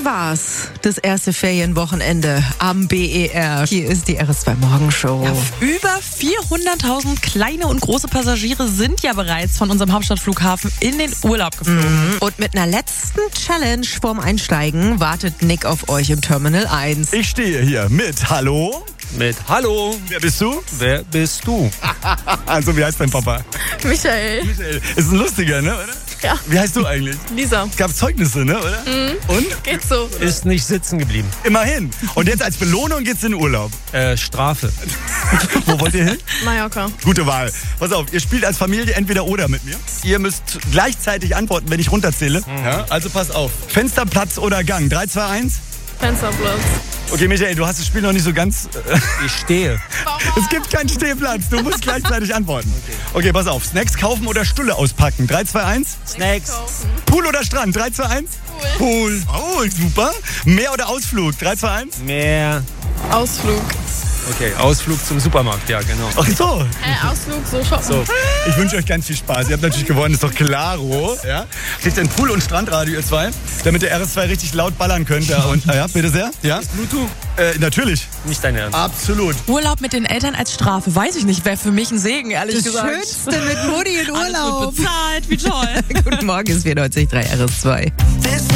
Das war's. Das erste Ferienwochenende am BER. Hier ist die RS2 Morgenshow. Ja, über 400.000 kleine und große Passagiere sind ja bereits von unserem Hauptstadtflughafen in den Urlaub geflogen. Und mit einer letzten Challenge vorm Einsteigen wartet Nick auf euch im Terminal 1. Ich stehe hier mit Hallo. Mit Hallo. Wer bist du? Wer bist du? Also, wie heißt dein Papa? Michael. Michael. Ist ein lustiger, ne, oder? Ja. Wie heißt du eigentlich? Lisa. Gab Zeugnisse, ne, oder? Und? Geht so. Ist nicht sitzen geblieben. Immerhin. Und jetzt als Belohnung geht's in den Urlaub. Strafe. Wo wollt ihr hin? Mallorca. Gute Wahl. Pass auf, ihr spielt als Familie entweder oder mit mir. Ihr müsst gleichzeitig antworten, wenn ich runterzähle. Ja, also pass auf. Fensterplatz oder Gang? 3, 2, 1. Fensterplatz. Okay, Michael, du hast das Spiel noch nicht so ganz... Ich stehe. Es gibt keinen Stehplatz, du musst gleichzeitig antworten. Okay, pass auf. Snacks kaufen oder Stulle auspacken? 3, 2, 1. Snacks. Pool oder Strand? 3, 2, 1. Pool. Oh, super. Meer oder Ausflug? 3, 2, 1. Mehr. Ausflug. Okay, Ausflug zum Supermarkt, ja, genau. Ach so. Ausflug, so shoppen. So. Ich wünsche euch ganz viel Spaß. Ihr habt natürlich gewonnen, ist doch klaro. Ja? Kriegt ein Pool- und Strandradio, ihr zwei, damit der RS2 richtig laut ballern könnt. Und, ja, bitte sehr. Ja? Bluetooth? Natürlich. Nicht dein Ernst. Absolut. Urlaub mit den Eltern als Strafe, weiß ich nicht, wäre für mich ein Segen, ehrlich Das gesagt. Schönste mit Mutti in Alles Urlaub. wird bezahlt, wie toll. Guten Morgen, ist 94.3 RS2.